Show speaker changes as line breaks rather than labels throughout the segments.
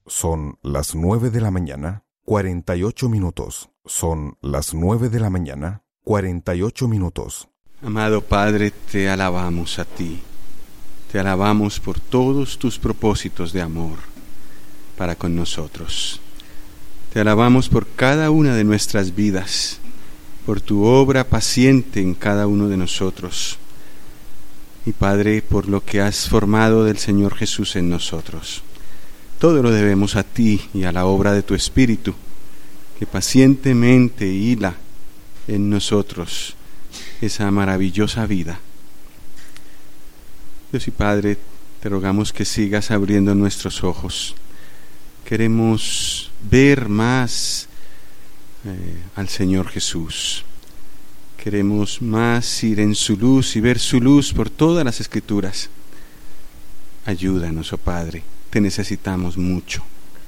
Son las 9 de la mañana, 48 minutos. Son las 9 de la mañana, 48 minutos.
Amado Padre, te alabamos a ti. Te alabamos por todos tus propósitos de amor para con nosotros. Te alabamos por cada una de nuestras vidas, por tu obra paciente en cada uno de nosotros. Y Padre, por lo que has formado del Señor Jesús en nosotros. Todo lo debemos a ti y a la obra de tu Espíritu, que pacientemente hila en nosotros esa maravillosa vida. Dios y Padre, te rogamos que sigas abriendo nuestros ojos. Queremos ver más al Señor Jesús. Queremos más ir en su luz y ver su luz por todas las Escrituras. Ayúdanos, oh Padre, te necesitamos mucho.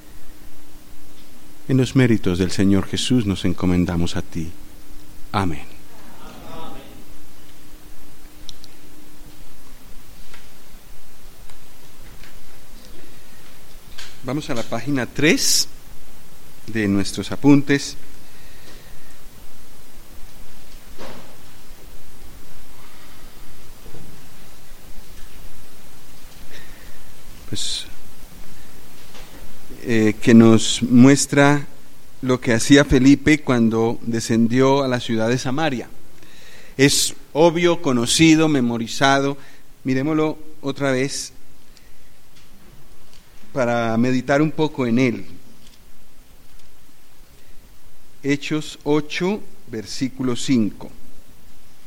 En los méritos del Señor Jesús nos encomendamos a ti. Amén. Vamos a la página 3 de nuestros apuntes. Que nos muestra lo que hacía Felipe cuando descendió a la ciudad de Samaria. Es obvio, conocido, memorizado. Miremoslo otra vez para meditar un poco en él. Hechos 8, versículo 5.